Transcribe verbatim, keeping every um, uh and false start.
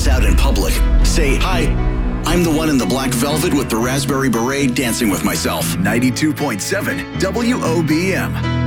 pass out in public. Say, hi, I'm the one in the black velvet with the raspberry beret dancing with myself. ninety-two point seven W O B M.